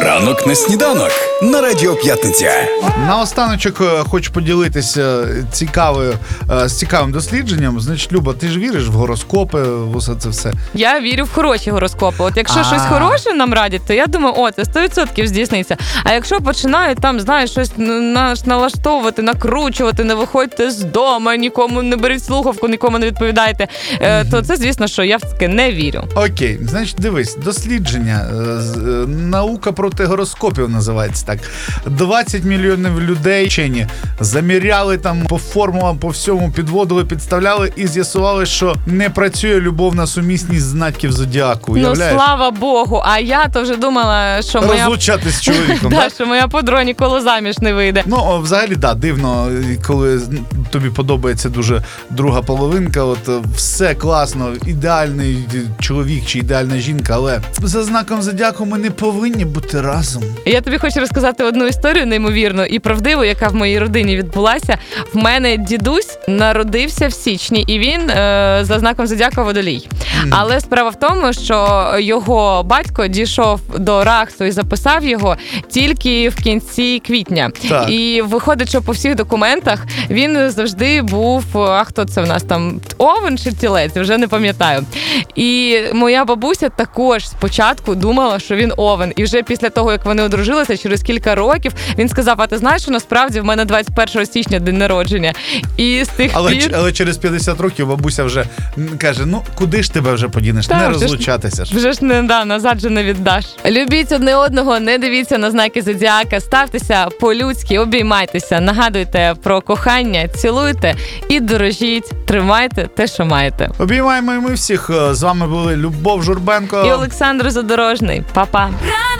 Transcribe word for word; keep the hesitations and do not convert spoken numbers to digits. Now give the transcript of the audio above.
Ранок на сніданок на Радіо П'ятниця. Наостаночок хочу поділитися цікавою, з цікавим дослідженням. Значить, Люба, ти ж віриш в гороскопи, в усе це все? Я вірю в хороші гороскопи. От якщо А. щось хороше нам радять, то я думаю, о, це сто відсотків здійсниться. А якщо починають там, знаєш, щось на- налаштовувати, накручувати, не виходьте з дому, нікому не беріть слухавку, нікому не відповідайте, е, то це, звісно, що я в таке не вірю. Окей, значить, дивись, дослідження, е, з- е, наука проти гороскопів називається так. двадцять мільйонів людей вчені заміряли там по формулам, по всьому, підводили, підставляли і з'ясували, що не працює любовна сумісність знаків зодіаку. Ну, Уявляєш? слава Богу, а я то вже думала, що моя... Розлучатись з чоловіком, Да, так? що моя подруга ніколи заміж не вийде. Ну, о, взагалі, да, дивно, коли тобі подобається дуже друга половинка, от е, все класно, ідеальний чоловік чи ідеальна жінка, але за знаком зодіаку ми не повинні бути разом. Я тобі хочу розказати одну історію неймовірну і правдиву, яка в моїй родині відбулася. В мене дідусь народився в січні, і він е, за знаком зодіака водолій. Mm. Але справа в тому, що його батько дійшов до Рахсу і записав його тільки в кінці квітня. Так. І виходить, що по всіх документах він завжди був, а хто це в нас там, овен чи тілець, вже не пам'ятаю. І моя бабуся також спочатку думала, що він овен. І вже після того, як вони одружилися, через кілька років, він сказав, а ти знаєш, що насправді в мене двадцять першого січня день народження. І з тих Але, пір... але через п'ятдесят років бабуся вже м, каже, ну куди ж тебе вже подінеш, Та, не вже ж- розлучатися ж. Вже ж не да, назад же не віддаш. Любіть одне одного, не дивіться на знаки зодіака, ставтеся по-людськи, обіймайтеся, нагадуйте про кохання, цілуйте і дорожіть, тримайте те, що маєте. Обіймаємо і ми всіх. З вами були Любов Журбенко. І Олександр Задорожний. Па-па.